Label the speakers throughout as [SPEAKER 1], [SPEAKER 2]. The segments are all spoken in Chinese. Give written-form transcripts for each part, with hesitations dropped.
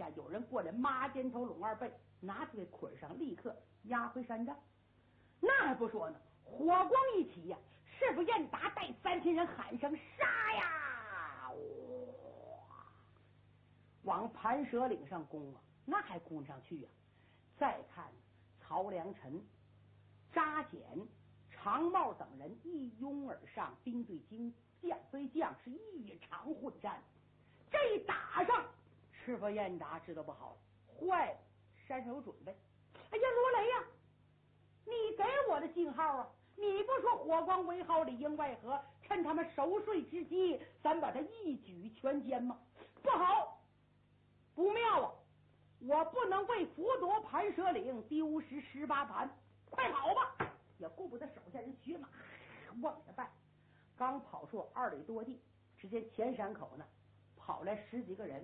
[SPEAKER 1] 下有人过来，马肩头拢二背，拿出来捆上，立刻押回山寨。那还不说呢，火光一起呀，师傅燕达带3000人喊声杀呀，哇，往盘蛇岭上攻啊，那还攻上去呀。再看曹良臣、扎简、长茂等人一拥而上，兵对将对将是一场混战。这一打上，师傅燕达知道不好了，坏了，山上有准备。哎呀，罗雷呀，你给我的信号啊！你不说火光为号，里应外合，趁他们熟睡之机，咱把他一举全歼吗？不好，不妙啊！我不能为俘夺盘蛇岭丢失18盘，快跑吧！也顾不得手下人血马往下拜。刚跑出2里多地，只见前山口呢跑来10几个人，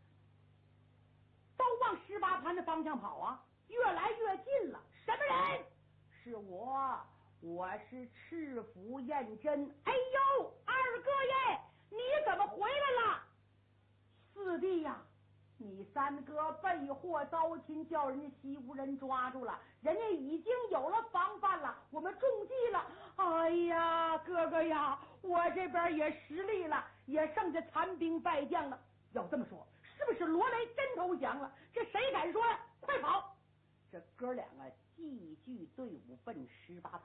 [SPEAKER 1] 都往18盘的方向跑啊，越来越近了。什么人？是我是赤府燕真。哎呦，二哥爷，你怎么回来了？四弟呀，你三哥被祸遭擒，叫人家西吴人抓住了，人家已经有了防范了，我们中计了。哎呀，哥哥呀，我这边也失利了，也剩下残兵败将了。要这么说，是不是罗雷真投降了？这谁敢说呀？快跑！这哥俩啊，继续队伍奔18盘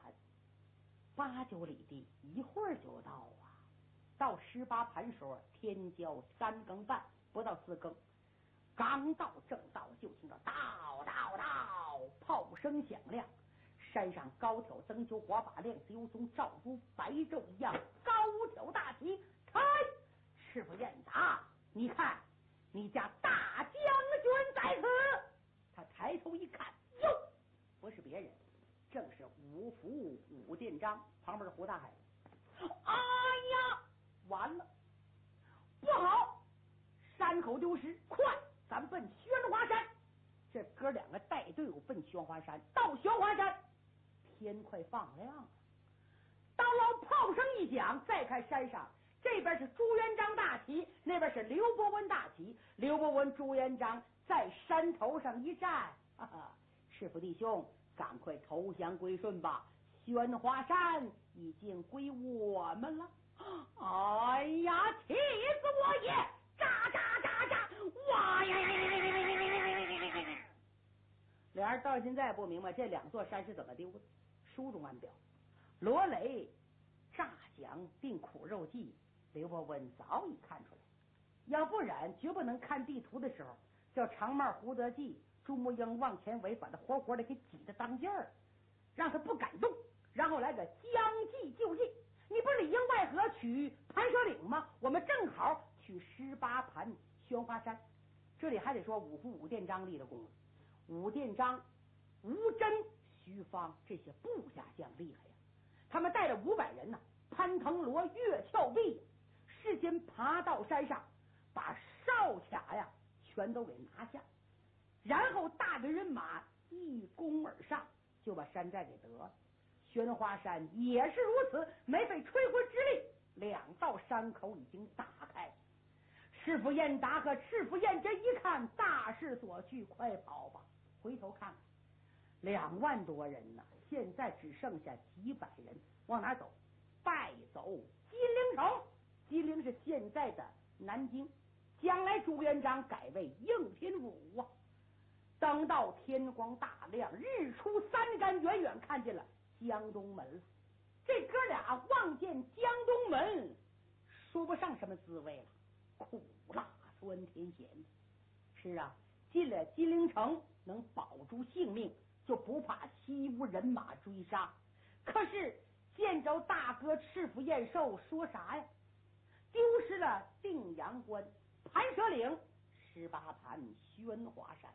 [SPEAKER 1] ，8、9里地，一会儿就到啊。到18盘时候，天交3更半，不到4更。刚到正道，就听到道，炮声响亮。山上高挑曾秋华把亮子油松照出白昼一样，高挑大旗开。师傅燕达，你看你家大将军在此。他抬头一看，哟，不是别人，正是五福武殿章，旁边是胡大海。哎呀，完了，不好，山口丢失，快，咱奔宣华山。这哥两个带队伍奔宣华山。到宣华山，天快放亮了，当啷炮声一响，再看山上，这边是朱元璋大旗，那边是刘伯温大旗。刘伯温、朱元璋在山头上一站，哈哈，师傅弟兄，赶快投降归顺吧！宣华山已经归我们了。哎呀，气死我也！喳喳喳喳，哇呀呀呀呀呀呀呀呀！俩人到现在不明白这2座山是怎么丢的。书中暗表，罗雷诈降并苦肉计，刘伯温早已看出来，要不然绝不能看地图的时候叫长帽、胡德记、朱木英往前围，把他活活的给挤得当劲儿，让他不敢动，然后来个将计就计。你不是里应外合取盘蛇岭吗？我们正好取18盘宣华山。这里还得说五福武殿章立的功。武殿章、吴真、徐芳这些部下将厉害呀，他们带着500人呢，攀藤萝、越峭壁，事先爬到山上，把哨卡呀全都给拿下，然后大队人马一攻而上，就把山寨给得了。宣华山也是如此，没费吹灰之力，2道山口已经打开。师傅燕达和赤府燕真一看大势所趋，快跑吧！回头看看，2万多人呢，现在只剩下几百人，往哪走？败走金陵城。金陵是现在的南京，将来朱元璋改为应天府啊。等到天光大亮，日出3竿，远远看见了江东门了。这哥俩望见江东门，说不上什么滋味了，苦辣酸甜咸。是啊，进了金陵城能保住性命，就不怕西吴人马追杀。可是见着大哥赤府燕寿，说啥呀？丢失了定阳关、盘蛇岭、18盘宣华山，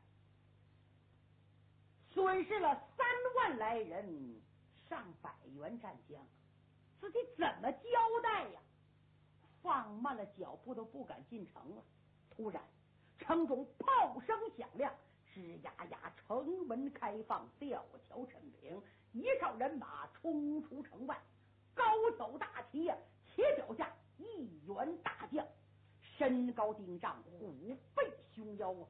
[SPEAKER 1] 损失了3万来人，上百员战将，自己怎么交代呀？放慢了脚步都不敢进城了。突然城中炮声响亮，吱呀呀，城门开放，吊桥陈平，一哨人马冲出城外，高挑大旗呀，且脚下一员大将，身高丁丈，虎背熊腰啊，